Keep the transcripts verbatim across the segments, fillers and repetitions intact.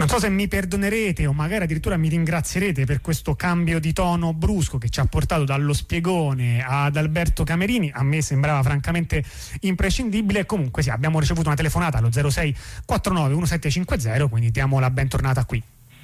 so se mi perdonerete o magari addirittura mi ringrazierete per questo cambio di tono brusco che ci ha portato dallo spiegone ad Alberto Camerini. A me sembrava francamente imprescindibile. Comunque sì, abbiamo ricevuto una telefonata allo zero sei quattantanove millesettecentocinquanta, quindi diamo la bentornata qui.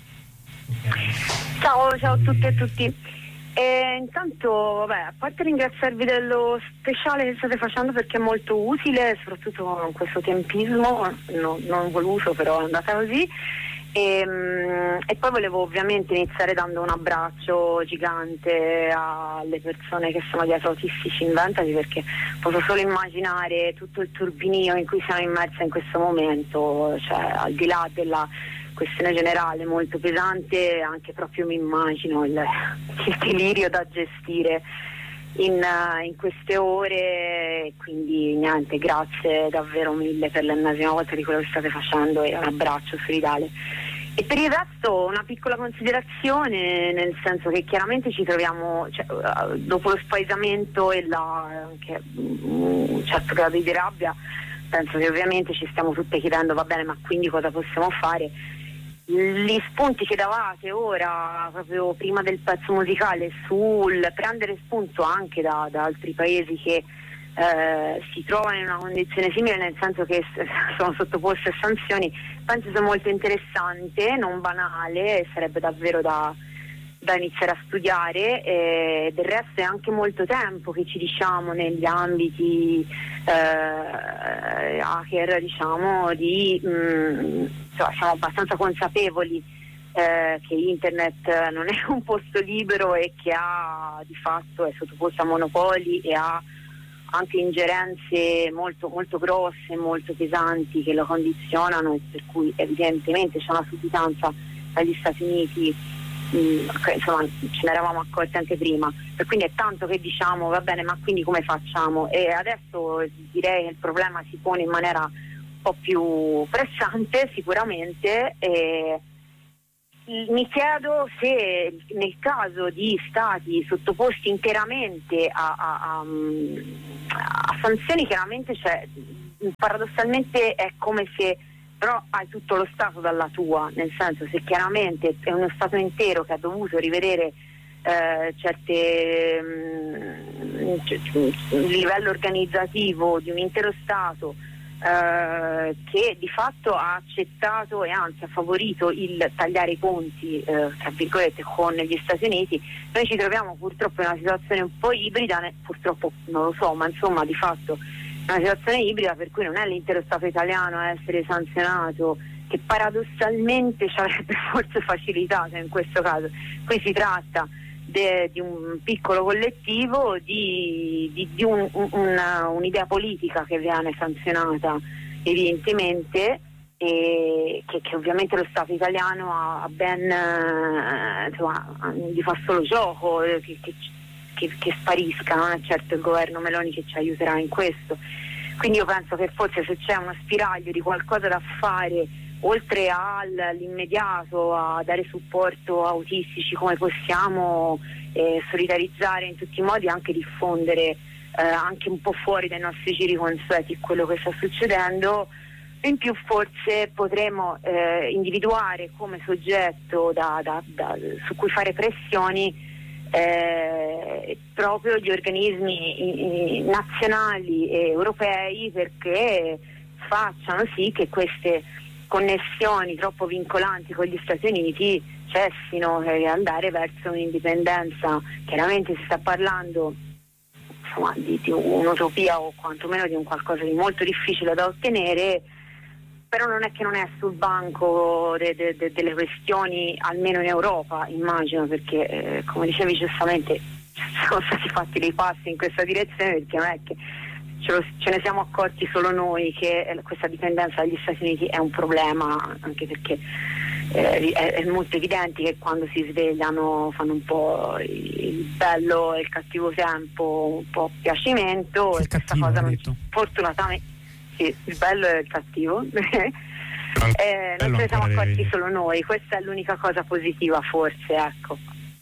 Ciao, ciao a tutte e tutti. E intanto, vabbè, a parte ringraziarvi dello speciale che state facendo perché è molto utile, soprattutto in questo tempismo, no, non voluto, però è andata così. E, e poi volevo ovviamente iniziare dando un abbraccio gigante alle persone che sono dietro Autistici Inventati, perché posso solo immaginare tutto il turbinio in cui siamo immersi in questo momento, cioè al di là della questione generale molto pesante, anche proprio mi immagino il, il delirio da gestire in, uh, in queste ore. Quindi niente, grazie davvero mille per l'ennesima volta di quello che state facendo e un abbraccio solidale. E per il resto una piccola considerazione, nel senso che chiaramente ci troviamo, cioè, uh, dopo lo spaesamento e la, anche un certo grado di rabbia, penso che ovviamente ci stiamo tutte chiedendo, va bene, ma quindi cosa possiamo fare? Gli spunti che davate ora, proprio prima del pezzo musicale, sul prendere spunto anche da, da altri paesi che eh, si trovano in una condizione simile, nel senso che sono sottoposti a sanzioni, penso sia molto interessante, non banale, sarebbe davvero da, da iniziare a studiare. E del resto è anche molto tempo che ci diciamo negli ambiti eh, hacker, diciamo, di mh, insomma, siamo abbastanza consapevoli eh, che internet non è un posto libero e che ha di fatto è sottoposto a monopoli e ha anche ingerenze molto molto grosse, molto pesanti che lo condizionano, e per cui evidentemente c'è una sudditanza dagli Stati Uniti. Mm, insomma, ce ne eravamo accorti anche prima, e quindi è tanto che diciamo va bene, ma quindi come facciamo? E adesso direi che il problema si pone in maniera un po' più pressante sicuramente, e mi chiedo se nel caso di stati sottoposti interamente a, a, a, a sanzioni, chiaramente cioè, paradossalmente è come se però hai tutto lo Stato dalla tua, nel senso, se chiaramente è uno Stato intero che ha dovuto rivedere eh, certe mh, il livello organizzativo di un intero Stato eh, che di fatto ha accettato e anzi ha favorito il tagliare i ponti eh, tra virgolette con gli Stati Uniti, noi ci troviamo purtroppo in una situazione un po' ibrida, ne, purtroppo non lo so, ma insomma di fatto una situazione ibrida per cui non è l'intero Stato italiano a essere sanzionato, che paradossalmente ci avrebbe forse facilitato in questo caso. Qui si tratta de, di un piccolo collettivo, di, di, di un, una, un'idea politica che viene sanzionata evidentemente, e che, che ovviamente lo Stato italiano ha ben eh, insomma, gli fa solo gioco che, che Che, che sparisca, non è certo il governo Meloni che ci aiuterà in questo. Quindi io penso che forse se c'è uno spiraglio di qualcosa da fare, oltre all'immediato a dare supporto a autistici, come possiamo eh, solidarizzare in tutti i modi, anche diffondere eh, anche un po' fuori dai nostri giri consueti quello che sta succedendo. In più forse potremo eh, individuare come soggetto da, da, da, su cui fare pressioni Eh, proprio gli organismi i, i, nazionali e europei, perché facciano sì che queste connessioni troppo vincolanti con gli Stati Uniti cessino e andare verso un'indipendenza. Chiaramente si sta parlando insomma, di, di un'utopia o quantomeno di un qualcosa di molto difficile da ottenere, però non è che non è sul banco de, de, de, delle questioni, almeno in Europa immagino, perché eh, come dicevi giustamente sono stati fatti dei passi in questa direzione, perché non è che ce, lo, ce ne siamo accorti solo noi che questa dipendenza dagli Stati Uniti è un problema, anche perché eh, è, è molto evidente che quando si svegliano fanno un po' il bello e il cattivo tempo, un po' piacimento, e questa cosa non, fortunatamente sì, il bello e il cattivo eh, non ce ne siamo accorti solo noi, questa è l'unica cosa positiva forse, ecco.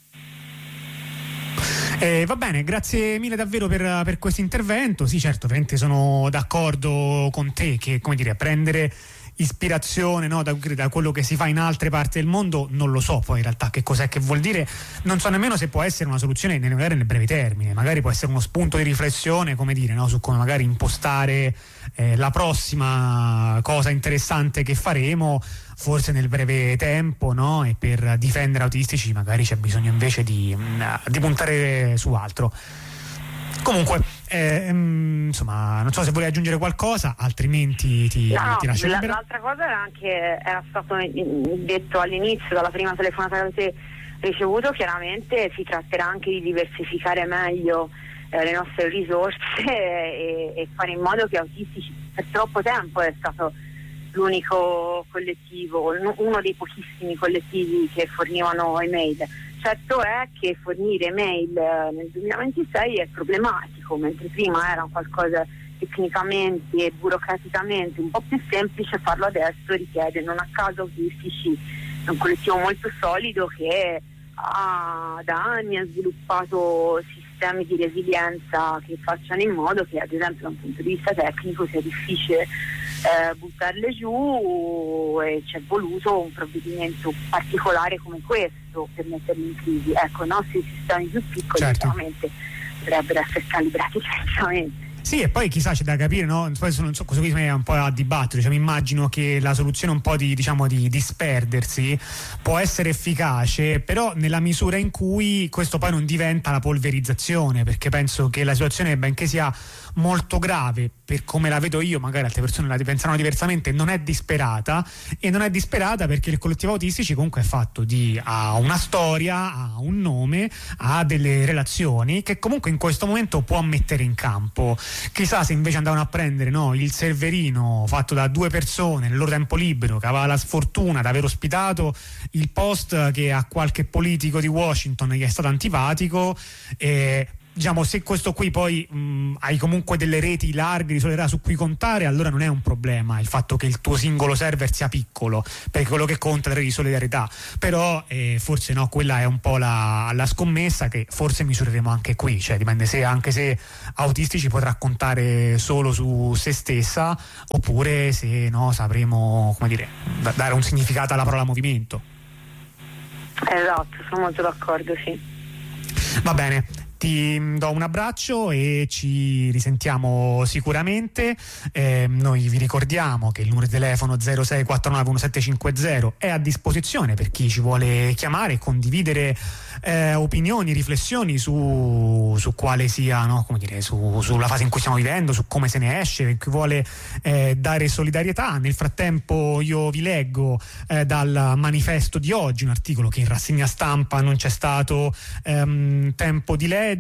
Eh, va bene, grazie mille davvero per, per questo intervento. Sì, certo, ovviamente sono d'accordo con te che, come dire, prendere ispirazione, no, da, da quello che si fa in altre parti del mondo, non lo so poi in realtà che cos'è che vuol dire, non so nemmeno se può essere una soluzione magari nel breve termine, magari può essere uno spunto di riflessione, come dire, no, su come magari impostare eh, la prossima cosa interessante che faremo, forse nel breve tempo, no? E per difendere autistici magari c'è bisogno invece di, di puntare su altro. Comunque, eh, insomma, non so se vuoi aggiungere qualcosa, altrimenti ti, no, ti lascio libera. L'altra cosa era anche, era stato detto all'inizio, dalla prima telefonata che avete ricevuto, chiaramente si tratterà anche di diversificare meglio eh, le nostre risorse e, e fare in modo che autistici, per troppo tempo è stato l'unico collettivo, uno dei pochissimi collettivi che fornivano email. Certo è che fornire email nel duemilaventisei è problematico, mentre prima era qualcosa tecnicamente e burocraticamente un po' più semplice, farlo adesso richiede, non a caso autistici è un collettivo molto solido che ha, da anni ha sviluppato sistemi di resilienza che facciano in modo che, ad esempio, da un punto di vista tecnico sia difficile Eh, buttarle giù, e ci è voluto un provvedimento particolare come questo per metterli in crisi. Ecco, i nostri sistemi più piccoli, certo, ovviamente dovrebbero essere calibrati diversamente. Sì, e poi chissà, c'è da capire, no? Poi non so, questo qui è un po' a dibattere, cioè, mi immagino che la soluzione un po' di, diciamo, di disperdersi può essere efficace, però nella misura in cui questo poi non diventa la polverizzazione, perché penso che la situazione, benché sia molto grave, per come la vedo io, magari altre persone la pensano diversamente, non è disperata, e non è disperata perché il collettivo autistici comunque è fatto di ha una storia, ha un nome, ha delle relazioni che comunque in questo momento può mettere in campo. Chissà se invece andavano a prendere, no, il serverino fatto da due persone nel loro tempo libero, che aveva la sfortuna di aver ospitato il post che a qualche politico di Washington gli è stato antipatico, e diciamo, se questo qui poi mh, hai comunque delle reti larghe di solidarietà su cui contare, allora non è un problema il fatto che il tuo singolo server sia piccolo, perché quello che conta è la rete di solidarietà. Però eh, forse no, quella è un po' la, la scommessa che forse misureremo anche qui, cioè dipende se anche se autistici potrà contare solo su se stessa, oppure se no sapremo, come dire, dare un significato alla parola movimento. Esatto, sono molto d'accordo, sì. Va bene, ti do un abbraccio e ci risentiamo sicuramente. Eh, noi vi ricordiamo che il numero di telefono zero sei quattro nove uno sette cinque zero è a disposizione per chi ci vuole chiamare e condividere eh, opinioni, riflessioni su, su quale sia, no, come dire, su, sulla fase in cui stiamo vivendo, su come se ne esce, per chi vuole eh, dare solidarietà. Nel frattempo io vi leggo eh, dal manifesto di oggi un articolo che in rassegna stampa non c'è stato ehm, tempo di leggere,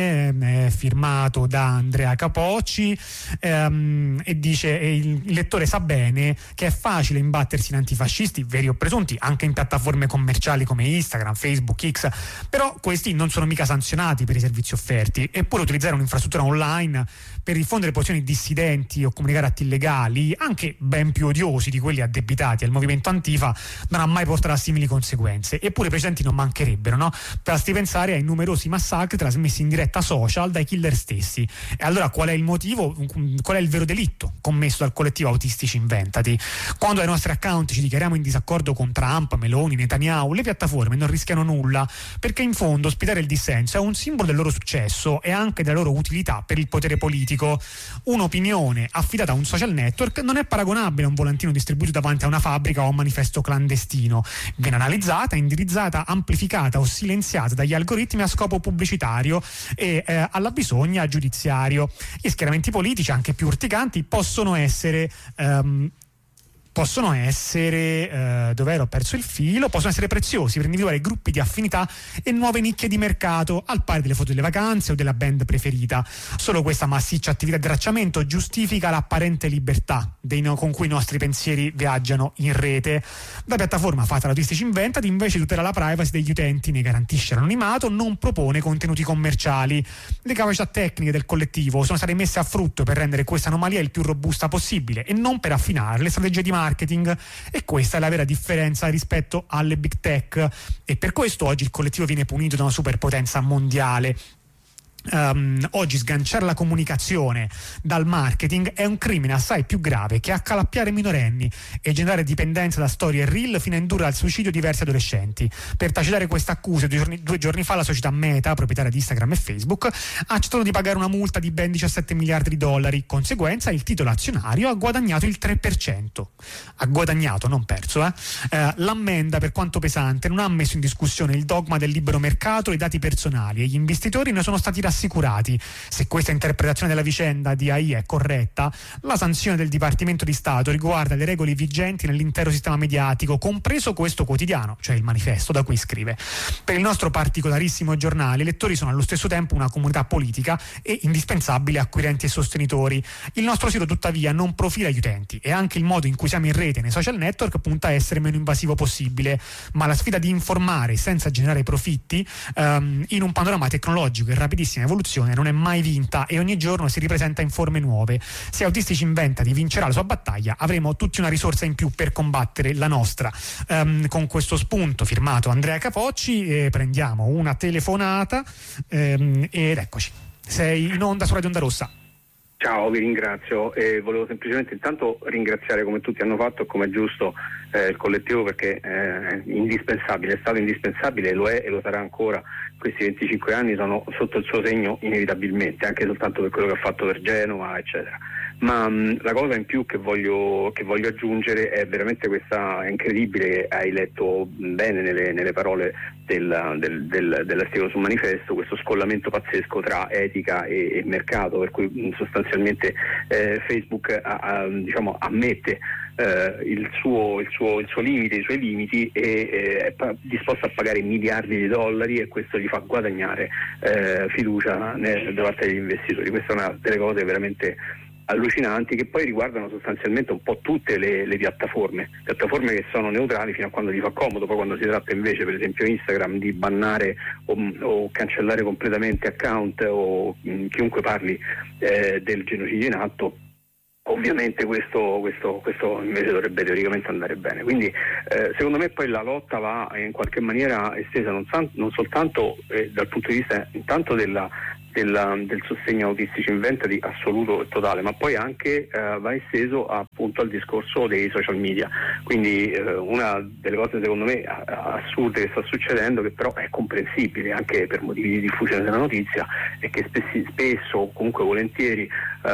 è firmato da Andrea Capocci ehm, e dice e il lettore sa bene che è facile imbattersi in antifascisti veri o presunti anche in piattaforme commerciali come Instagram, Facebook, X, però questi non sono mica sanzionati per i servizi offerti, eppure utilizzare un'infrastruttura online per diffondere posizioni dissidenti o comunicare atti illegali, anche ben più odiosi di quelli addebitati al movimento Antifa, non ha mai portato a simili conseguenze, eppure i precedenti non mancherebbero, no? Basti pensare ai numerosi massacri trasmessi in diretta social dai killer stessi. E allora qual è il motivo, qual è il vero delitto commesso dal collettivo Autistici Inventati? Quando ai nostri account ci dichiariamo in disaccordo con Trump, Meloni, Netanyahu, le piattaforme non rischiano nulla, perché in fondo ospitare il dissenso è un simbolo del loro successo e anche della loro utilità per il potere politico. Un'opinione affidata a un social network non è paragonabile a un volantino distribuito davanti a una fabbrica o a un manifesto clandestino. Viene analizzata, indirizzata, amplificata o silenziata dagli algoritmi a scopo pubblicitario e eh, alla bisogna giudiziario. Gli schieramenti politici, anche più urticanti, possono essere ehm, possono essere eh, dov'ero ho perso il filo possono essere preziosi per individuare gruppi di affinità e nuove nicchie di mercato, al pari delle foto delle vacanze o della band preferita. Solo questa massiccia attività di tracciamento giustifica l'apparente libertà dei no, con cui i nostri pensieri viaggiano in rete. La piattaforma fatta da Autistici Inventati invece tutela la privacy degli utenti, ne garantisce l'anonimato, non propone contenuti commerciali. Le capacità tecniche del collettivo sono state messe a frutto per rendere questa anomalia il più robusta possibile e non per affinare le strategie di marketing, e questa è la vera differenza rispetto alle big tech, e per questo oggi il collettivo viene punito da una superpotenza mondiale. Um, oggi sganciare la comunicazione dal marketing è un crimine assai più grave che accalappiare minorenni e generare dipendenza da storie reel fino a indurre al suicidio diversi adolescenti. Per tacitare queste accuse, due giorni, due giorni fa la società Meta, proprietaria di Instagram e Facebook, ha accettato di pagare una multa di ben diciassette miliardi di dollari. Conseguenza, il titolo azionario ha guadagnato il tre per cento. Ha guadagnato, non perso. Eh? Eh, l'ammenda, per quanto pesante, non ha messo in discussione il dogma del libero mercato e i dati personali, e gli investitori ne sono stati assicurati. Se questa interpretazione della vicenda di A I è corretta, la sanzione del Dipartimento di Stato riguarda le regole vigenti nell'intero sistema mediatico, compreso questo quotidiano, cioè il Manifesto, da cui scrive. Per il nostro particolarissimo giornale, i lettori sono allo stesso tempo una comunità politica e indispensabili acquirenti e sostenitori. Il nostro sito, tuttavia, non profila gli utenti, e anche il modo in cui siamo in rete nei social network punta a essere meno invasivo possibile. Ma la sfida di informare senza generare profitti um, in un panorama tecnologico e rapidissimo evoluzione non è mai vinta, e ogni giorno si ripresenta in forme nuove. Se Autistici inventa di vincerà la sua battaglia, avremo tutti una risorsa in più per combattere la nostra. Um, con questo spunto firmato Andrea Capocci eh, prendiamo una telefonata um, ed eccoci, sei in onda su Radio Onda Rossa. Ciao, vi ringrazio e volevo semplicemente intanto ringraziare, come tutti hanno fatto e come è giusto, eh, il collettivo, perché è indispensabile, è stato indispensabile, lo è e lo sarà ancora. Questi venticinque anni sono sotto il suo segno inevitabilmente, anche soltanto per quello che ha fatto per Genova, eccetera. Ma mh, la cosa in più che voglio, che voglio aggiungere è veramente questa, è incredibile, hai letto bene nelle, nelle parole del, del, del, dell'articolo sul Manifesto, questo scollamento pazzesco tra etica e, e mercato, per cui mh, sostanzialmente eh, Facebook a, a, diciamo, ammette eh, il, suo, il, suo, il suo limite, i suoi limiti, e eh, è pa- disposto a pagare miliardi di dollari, e questo gli fa guadagnare eh, fiducia ne, da parte degli investitori. Questa è una delle cose veramente allucinanti, che poi riguardano sostanzialmente un po' tutte le, le piattaforme piattaforme che sono neutrali fino a quando gli fa comodo. Poi quando si tratta invece, per esempio Instagram, di bannare o, o cancellare completamente account o mh, chiunque parli eh, del genocidio in atto, ovviamente questo, questo, questo invece dovrebbe teoricamente andare bene. Quindi eh, secondo me poi la lotta va in qualche maniera estesa non, san, non soltanto eh, dal punto di vista intanto della Della, del sostegno Autistici Inventati assoluto e totale, ma poi anche eh, va esteso appunto al discorso dei social media. Quindi eh, una delle cose secondo me assurde che sta succedendo, che però è comprensibile anche per motivi di diffusione della notizia, è che spessi, spesso comunque volentieri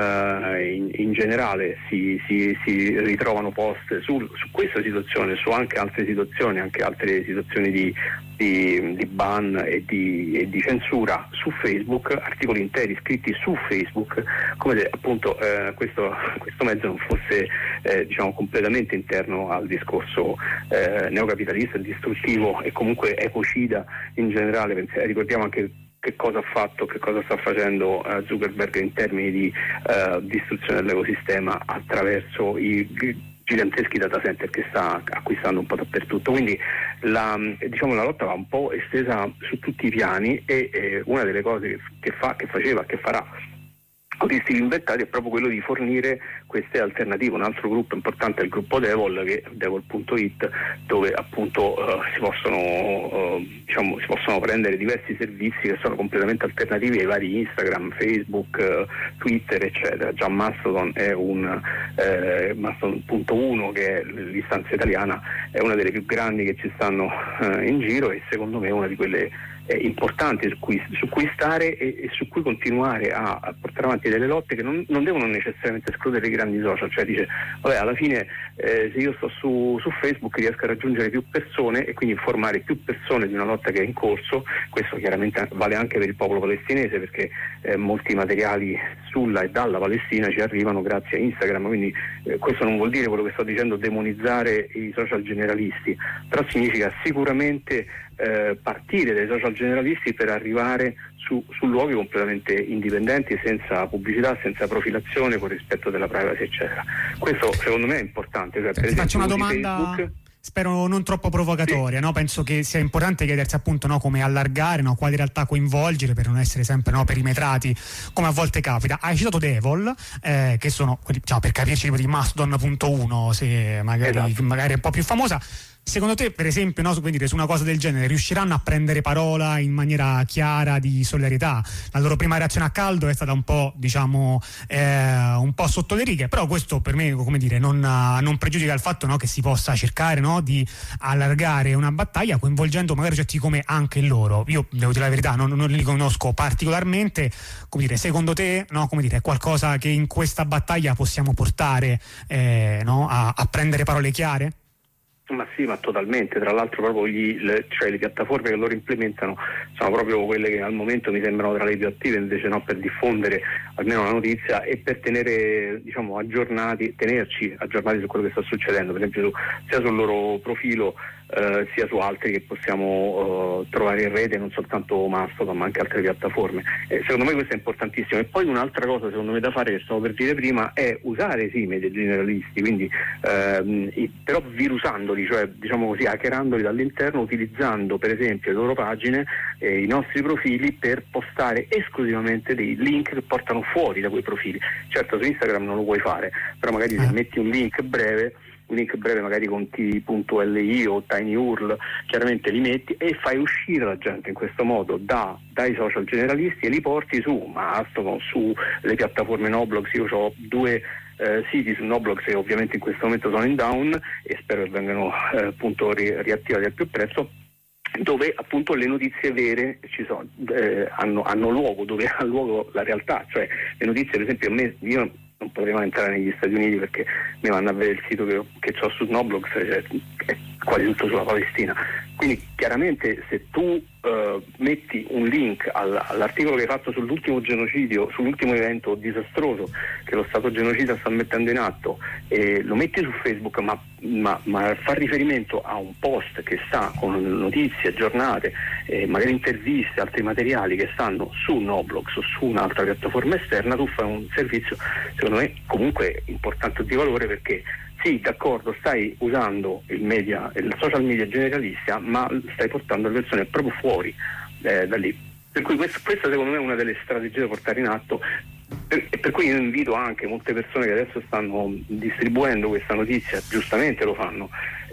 eh, in, in generale si, si, si ritrovano post su, su questa situazione, su anche altre situazioni, anche altre situazioni di Di, di ban e di, e di censura su Facebook, articoli interi scritti su Facebook, come se appunto eh, questo, questo mezzo non fosse eh, diciamo completamente interno al discorso eh, neocapitalista, distruttivo e comunque ecocida in generale. Pensiamo, ricordiamo anche che cosa ha fatto, che cosa sta facendo uh, Zuckerberg in termini di uh, distruzione dell'ecosistema attraverso i giganteschi data center che sta acquistando un po' dappertutto. Quindi la, diciamo, la lotta va un po' estesa su tutti i piani, e eh, una delle cose che, che fa, che faceva, che farà Autistici Inventati è proprio quello di fornire queste alternative. Un altro gruppo importante è il gruppo Devol, che devol punto it, dove appunto uh, si possono uh, diciamo si possono prendere diversi servizi che sono completamente alternativi ai vari Instagram, Facebook, uh, Twitter, eccetera. Già Mastodon è un eh, Mastodon punto uno, che è l'istanza italiana, è una delle più grandi che ci stanno uh, in giro, e secondo me è una di quelle eh, importanti su cui, su cui stare e, e su cui continuare a, a portare avanti delle lotte che non, non devono necessariamente escludere i grandi social. Cioè dice, vabbè, alla fine eh, se io sto su, su Facebook riesco a raggiungere più persone e quindi informare più persone di una lotta che è in corso. Questo chiaramente vale anche per il popolo palestinese, perché eh, molti materiali sulla e dalla Palestina ci arrivano grazie a Instagram. Quindi eh, questo non vuol dire, quello che sto dicendo, demonizzare i social generalisti, però significa sicuramente eh, partire dai social generalisti per arrivare su, su luoghi completamente indipendenti, senza pubblicità, senza profilazione, con rispetto della privacy, eccetera. Questo secondo me è importante. Cioè, per Ti faccio una domanda, Facebook, spero non troppo provocatoria, sì. no? Penso che sia importante chiedersi appunto, no, come allargare, no, quali realtà coinvolgere per non essere sempre, no, perimetrati come a volte capita. Hai citato Devol, eh, che sono quelli, diciamo, per capirci, tipo di Mastodon punto uno, se magari, esatto. magari è un po' più famosa. Secondo te, per esempio, no, quindi su una cosa del genere riusciranno a prendere parola in maniera chiara di solidarietà? La loro prima reazione a caldo è stata un po', diciamo, eh, un po' sotto le righe, però questo per me, come dire, non, non pregiudica il fatto, no, che si possa cercare, no, di allargare una battaglia coinvolgendo magari soggetti come anche loro. Io devo dire la verità, non, non li conosco particolarmente. Come dire, secondo te, no, come dire, è qualcosa che in questa battaglia possiamo portare, eh, no, a, a prendere parole chiare? Ma sì, ma totalmente. Tra l'altro proprio gli, le, cioè le piattaforme che loro implementano sono proprio quelle che al momento mi sembrano tra le più attive, invece no, per diffondere almeno la notizia e per tenere, diciamo, aggiornati, tenerci aggiornati su quello che sta succedendo, per esempio su, sia sul loro profilo eh, sia su altri che possiamo eh, trovare in rete, non soltanto Mastodon ma anche altre piattaforme. Eh, secondo me questo è importantissimo. E poi un'altra cosa secondo me da fare, che stavo per dire prima, è usare sì i media generalisti, quindi ehm, i, però virusandoli, cioè diciamo così, hackerandoli dall'interno, utilizzando per esempio le loro pagine, eh, i nostri profili, per postare esclusivamente dei link che portano fuori da quei profili. Certo, su Instagram non lo puoi fare, però magari se metti un link breve, un link breve magari con t punto l i o TinyURL, chiaramente li metti e fai uscire la gente in questo modo da, dai social generalisti e li porti su Mastodon, su le piattaforme Noblogs. Io ho due eh, siti su Noblogs che ovviamente in questo momento sono in down e spero che vengano eh, appunto ri- riattivati al più presto, dove appunto le notizie vere ci sono, eh, hanno, hanno luogo, dove ha luogo la realtà, cioè le notizie, per esempio, a me, io non potrei mai entrare negli Stati Uniti perché mi vanno a vedere il sito che, che ho su Noblogs, cioè è quasi tutto sulla Palestina. Quindi chiaramente se tu uh, metti un link al, all'articolo che hai fatto sull'ultimo genocidio, sull'ultimo evento disastroso che lo Stato genocida sta mettendo in atto, e lo metti su Facebook, ma, ma, ma fa riferimento a un post che sta con notizie aggiornate, eh, magari interviste, altri materiali che stanno su Noblogs o su un'altra piattaforma esterna, tu fai un servizio secondo me comunque importante di valore, perché sì, d'accordo, stai usando il media, il social media generalista, ma stai portando le persone proprio fuori eh, da lì. Per cui questo, questa secondo me è una delle strategie da portare in atto, per, per cui io invito anche molte persone che adesso stanno distribuendo questa notizia, giustamente lo fanno,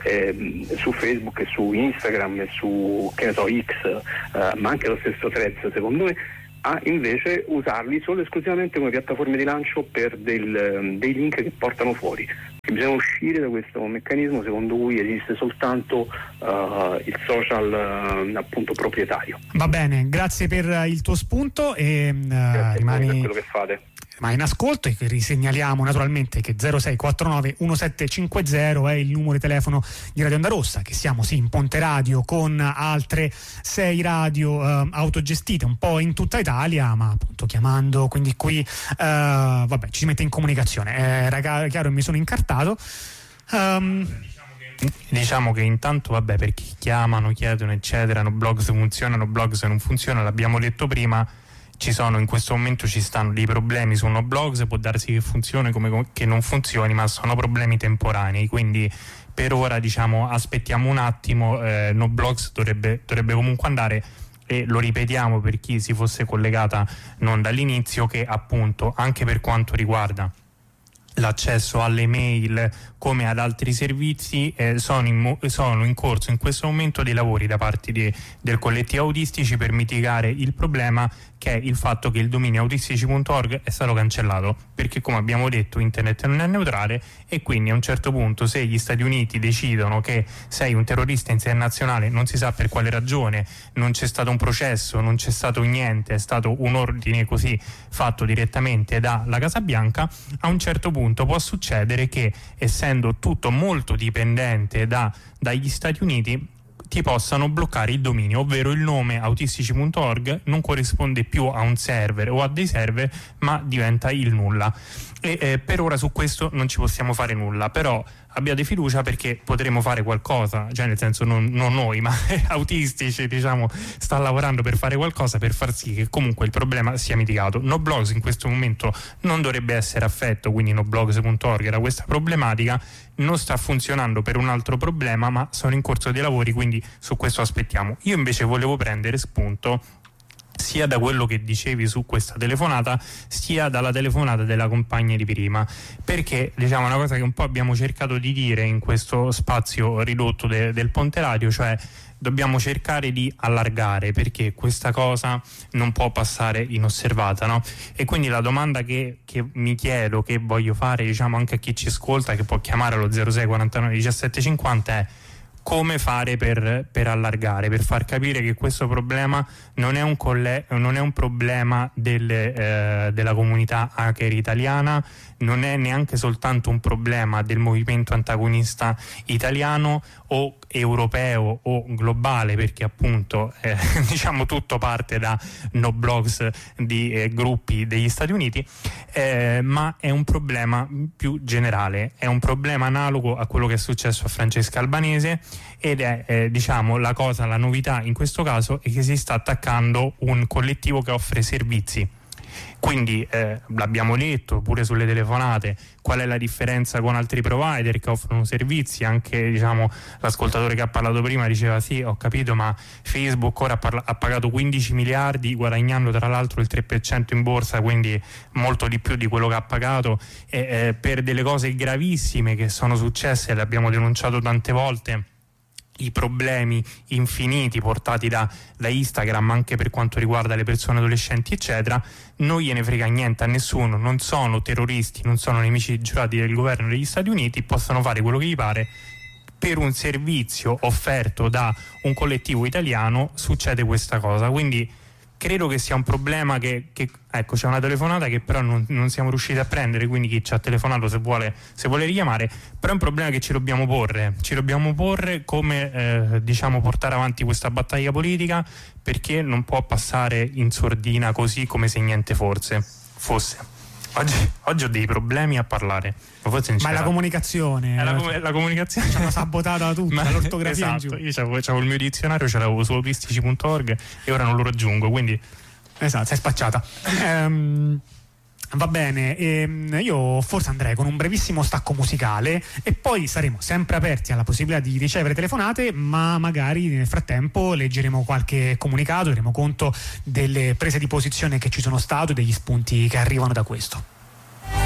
eh, su Facebook e su Instagram e su, che ne so, X, eh, ma anche lo stesso Threads, secondo me, a invece usarli solo e esclusivamente come piattaforme di lancio per del, dei link che portano fuori. Che bisogna uscire da questo meccanismo secondo cui esiste soltanto uh, il social uh, appunto proprietario. Va bene, grazie per il tuo spunto e uh, rimani per quello che fate. Ma in ascolto, e risegnaliamo naturalmente che zero sei quattro nove uno sette cinque zero è il numero di telefono di Radio Onda Rossa, che siamo sì in Ponte Radio con altre sei radio eh, autogestite un po' in tutta Italia, ma appunto chiamando, quindi qui eh, vabbè, ci si mette in comunicazione. Eh, raga, chiaro, mi sono incartato. Um, Diciamo che intanto, vabbè, per chi chiamano, chiedono eccetera, no, blogs funzionano, blogs non funzionano, l'abbiamo detto prima. Ci sono in questo momento, ci stanno dei problemi su Noblogs, può darsi che funzioni come che non funzioni, ma sono problemi temporanei, quindi per ora diciamo aspettiamo un attimo. eh, Noblogs dovrebbe, dovrebbe comunque andare, e lo ripetiamo per chi si fosse collegata non dall'inizio, che appunto anche per quanto riguarda l'accesso alle mail come ad altri servizi eh, sono, in, sono in corso in questo momento dei lavori da parte di, del collettivo Autistici per mitigare il problema, che è il fatto che il dominio autistici punto org è stato cancellato, perché come abbiamo detto internet non è neutrale, e quindi a un certo punto, se gli Stati Uniti decidono che sei un terrorista internazionale, non si sa per quale ragione, non c'è stato un processo, non c'è stato niente, è stato un ordine così fatto direttamente dalla Casa Bianca, a un certo punto può succedere che, essendo tutto molto dipendente da, dagli Stati Uniti, ti possano bloccare il dominio, ovvero il nome autistici punto org non corrisponde più a un server o a dei server, ma diventa il nulla. E eh, per ora su questo non ci possiamo fare nulla, però abbiate fiducia, perché potremo fare qualcosa, cioè nel senso non, non noi, ma Autistici diciamo sta lavorando per fare qualcosa per far sì che comunque il problema sia mitigato. Noblogs in questo momento non dovrebbe essere affetto, quindi noblogs punto org da questa problematica, non sta funzionando per un altro problema, ma sono in corso dei lavori, quindi su questo aspettiamo. Io invece volevo prendere spunto sia da quello che dicevi su questa telefonata, sia dalla telefonata della compagna di prima, perché diciamo una cosa che un po' abbiamo cercato di dire in questo spazio ridotto de, del Ponte Radio, cioè dobbiamo cercare di allargare, perché questa cosa non può passare inosservata, no? E quindi la domanda che, che mi chiedo, che voglio fare diciamo anche a chi ci ascolta, che può chiamare allo zero sei quarantanove diciassette cinquanta, è: come fare per, per allargare, per far capire che questo problema non è un, colle- non è un problema delle, eh, della comunità hacker italiana, non è neanche soltanto un problema del movimento antagonista italiano o europeo o globale, perché appunto eh, diciamo tutto parte da no blogs di eh, gruppi degli Stati Uniti, eh, ma è un problema più generale, è un problema analogo a quello che è successo a Francesca Albanese, ed è eh, diciamo la cosa, la novità in questo caso è che si sta attaccando un collettivo che offre servizi. Quindi eh, l'abbiamo detto pure sulle telefonate, qual è la differenza con altri provider che offrono servizi. Anche diciamo l'ascoltatore che ha parlato prima diceva: sì, ho capito, ma Facebook ora ha, parla- ha pagato quindici miliardi, guadagnando tra l'altro il tre per cento in borsa, quindi molto di più di quello che ha pagato, e, eh, per delle cose gravissime che sono successe, le abbiamo denunciato tante volte, i problemi infiniti portati da, da Instagram anche per quanto riguarda le persone adolescenti eccetera. Non gliene frega niente a nessuno, non sono terroristi, non sono nemici giurati del governo degli Stati Uniti, possono fare quello che gli pare. Per un servizio offerto da un collettivo italiano succede questa cosa, quindi credo che sia un problema che, che ecco, c'è una telefonata che però non, non siamo riusciti a prendere, quindi chi ci ha telefonato se vuole, se vuole richiamare, però è un problema che ci dobbiamo porre, ci dobbiamo porre come eh, diciamo portare avanti questa battaglia politica, perché non può passare in sordina così come se niente forse fosse. Oggi, oggi ho dei problemi a parlare, ma, forse ma è la comunicazione, è la, com- la comunicazione ci hanno sabotata tutta, ma l'ortografia esatto, in giù. Io c'avevo, c'avevo il mio dizionario, ce l'avevo su autistici punto org e ora non lo raggiungo, quindi esatto, sei spacciata. ehm, va bene, ehm, io forse andrei con un brevissimo stacco musicale e poi saremo sempre aperti alla possibilità di ricevere telefonate, ma magari nel frattempo leggeremo qualche comunicato, daremo conto delle prese di posizione che ci sono state, degli spunti che arrivano da questo.